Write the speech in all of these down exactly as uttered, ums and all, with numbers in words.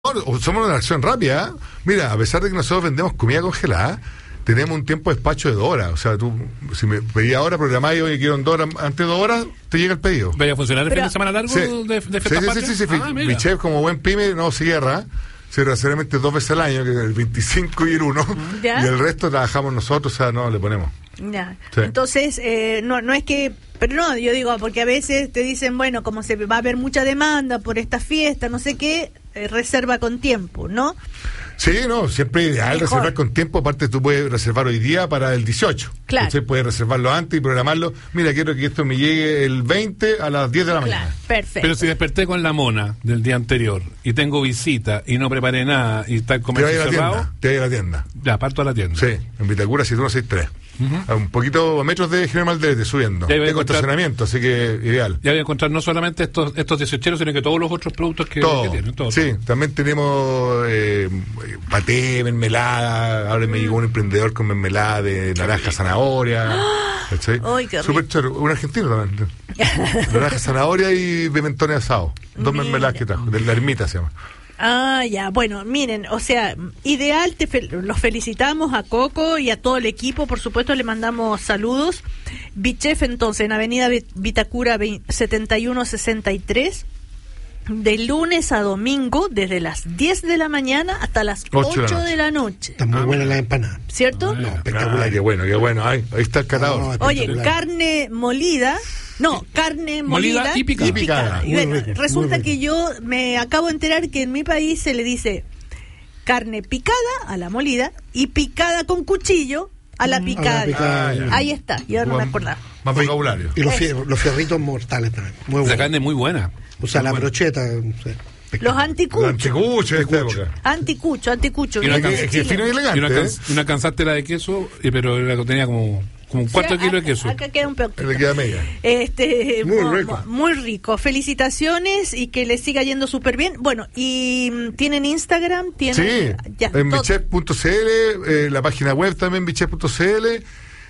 somos una acción rápida. Mira, a pesar de que nosotros vendemos comida congelada, tenemos un tiempo de despacho de dos horas. O sea, tú, si me pedí ahora, programáis, oye, quiero en dos horas, antes de dos horas, te llega el pedido. ¿Vaya a funcionar el Pero, fin de semana largo sí, de, de sí, Fiestas sí, Patrias? sí, sí, sí. Ah, Mi chef, como buen pyme, no cierra. Cierra seriamente dos veces al año, que es el veinticinco y el uno. ¿Ya? Y el resto trabajamos nosotros, o sea, no le ponemos. Ya. Sí. Entonces, eh, no, no es que... Pero no, yo digo, porque a veces te dicen, bueno, como se va a haber mucha demanda por esta fiesta, no sé qué, eh, reserva con tiempo, ¿no? Sí, no, siempre es ideal Mejor. reservar con tiempo. Aparte, tú puedes reservar hoy día para el dieciocho. Claro. Entonces, puedes reservarlo antes y programarlo. Mira, quiero que esto me llegue el veinte a las diez de la Claro, mañana. perfecto. Pero si desperté con la mona del día anterior y tengo visita y no preparé nada y está el Te vaya comercio a la cerrado, tienda. Te vaya a la tienda. ya parto a la tienda. Sí, en Vitacura cincuenta y uno sesenta y tres. Ujú. A un poquito a metros de General Maldete subiendo. Ya iba a Tengo encontrar- estacionamiento, así que ideal. Ya voy a encontrar no solamente estos estos dieciocheros, sino que todos los otros productos que, Todo. que tienen. Todo, Sí, todo. también tenemos eh, paté, mermelada. Ahora me llegó un emprendedor con mermelada de naranja, zanahoria. ¿Cachai? ¡Ay, qué rico! Súper choro. Un argentino también. Naranja, zanahoria y pimentones asados. Dos Mira. mermeladas que trajo. De la ermita se llama. Ah, ya, bueno, miren, o sea, ideal, te fel- los felicitamos a Coco y a todo el equipo, por supuesto le mandamos saludos. Bichef entonces, en Avenida Vit- Vitacura veinte setenta y uno sesenta y tres, de lunes a domingo, desde las diez de la mañana hasta las Ocho de la ocho noche. de la noche, Está muy buena la empanada. ¿cierto? Ah, No, Ah, espectacular. qué bueno, qué bueno. Ahí, ahí está el catador. No, Oye, espectacular. carne molida, no, carne molida, Molida y picada. Y picada. Y bueno, Muy rico, resulta muy rico. que yo me acabo de enterar que en mi país se le dice carne picada a la molida y picada con cuchillo a la picada. picada, Ah, ya. Ahí está, yo no me Más- acordaba. Más vocabulario. Y los, Eso. fier- los fierritos mortales también. Muy La bueno. carne es muy buena. O sea, la Muy buena. brocheta. no sé, Los espectacular. anticuchos. Anticucho de esta época. Anticucho, anticucho. Y una bien can- Es que es fino y Y elegante. una, ¿eh? can- una cansátela de queso, y- pero era- tenía como, como un cuarto Sí, de kilo de acá- queso. Acá queda un poquito. Le queda media. Este, Muy mu- rico. mu- muy rico. Felicitaciones y que les siga yendo súper bien. Bueno, y mm, tienen Instagram, tienen Sí, ya, en todo. bichef punto c l, eh, la página web también bichef punto c l,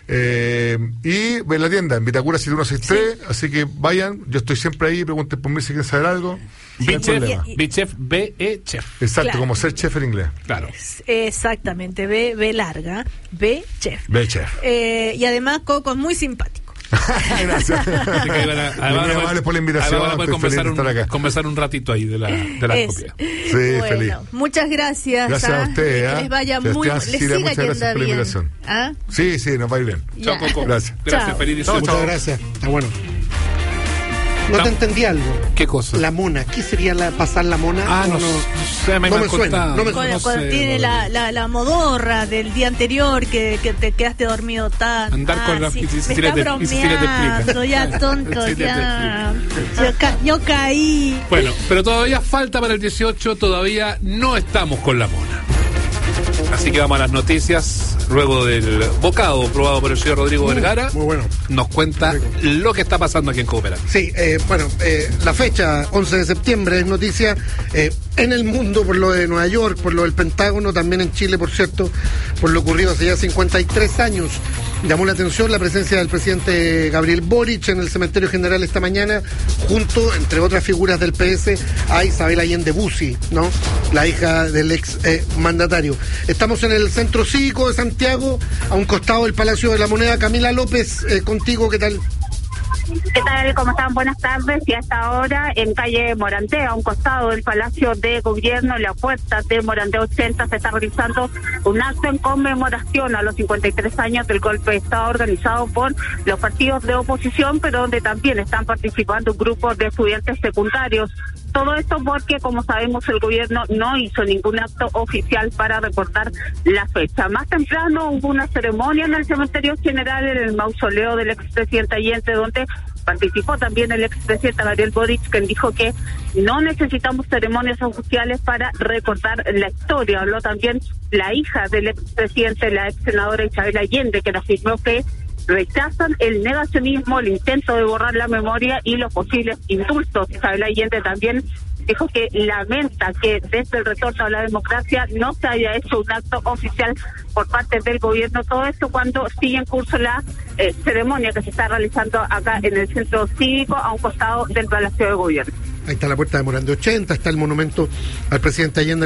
eh, y en la tienda en Vitacura setenta y uno sesenta y tres, así que vayan, yo estoy siempre ahí, pregunten por mí si quieren saber algo. No hay Bichef, problema. Y- Bichef, B E Chef. Exacto, Claro. como ser chef en inglés. Claro. Exactamente, B, B larga, B chef. Ve chef. Eh, y además Coco es muy simpático. Gracias. Así que ahí van a- ahí van a Muy poder- amables por la ahí invitación, van a poder estoy feliz conversar de un, estar acá. conversar un ratito ahí de la, de la Eso. copia. Sí, Bueno, feliz. muchas gracias. Gracias a ¿ah? ustedes, Que ¿ah? les vaya Sebastián, muy, les Cecilia, siga muchas gracias yendo por la bien. invitación. ¿Ah? Sí, sí, nos va a ir bien. Ya. Chao, Coco. Gracias. Gracias, Chao. feliz dieciocho. Muchas gracias. Está bueno. No Tam- te entendí algo. ¿Qué cosa? La mona. ¿Qué sería la, pasar la mona? Ah, ¿O no, no sé, me, no me me han suena, contado. no me Cuando, No cuando sé, tiene Rodrigo. la, la, la modorra del día anterior que, que te quedaste dormido tan. Andar con la- sí, y si- si me Cecilia está te- y Cecilia te explica. bromeando, ya tonto, Cecilia te ya. Yo, ca- yo caí. Bueno, pero todavía falta para el dieciocho, todavía no estamos con la mona. Así que vamos a las noticias. Luego del bocado probado por el señor Rodrigo Vergara, Muy bueno. nos cuenta lo que está pasando aquí en Cooperativo. Sí, eh, bueno, eh, la fecha, once de septiembre, es noticia eh, en el mundo por lo de Nueva York, por lo del Pentágono, también en Chile, por cierto, por lo ocurrido hace ya cincuenta y tres años. Llamó la atención la presencia del presidente Gabriel Boric en el Cementerio General esta mañana, junto, entre otras figuras del P S, a Isabel Allende Bussi, ¿no? La hija del ex eh, mandatario. Estamos en el Centro Cívico de Santiago, a un costado del Palacio de la Moneda. Camila López, eh, contigo, ¿qué tal? ¿Qué tal? ¿Cómo están? Buenas tardes. Y hasta ahora en calle Morantea, a un costado del Palacio de Gobierno, en la puerta de Morantea ochenta, se está realizando un acto en conmemoración a los cincuenta y tres años del golpe de Estado organizado por los partidos de oposición, pero donde también están participando un grupo de estudiantes secundarios. Todo esto porque, como sabemos, el gobierno no hizo ningún acto oficial para recordar la fecha. Más temprano hubo una ceremonia en el Cementerio General, en el mausoleo del expresidente Allende, donde participó también el expresidente Gabriel Boric, quien dijo que no necesitamos ceremonias oficiales para recordar la historia. Habló también la hija del expresidente, la ex senadora Isabel Allende, que afirmó que rechazan el negacionismo, el intento de borrar la memoria y los posibles indultos. Isabel Allende también dijo que lamenta que desde el retorno a la democracia no se haya hecho un acto oficial por parte del gobierno. Todo esto cuando sigue en curso la eh, ceremonia que se está realizando acá en el Centro Cívico, a un costado del Palacio de Gobierno. Ahí está la puerta de Morandé ochenta, está el monumento al presidente Allende.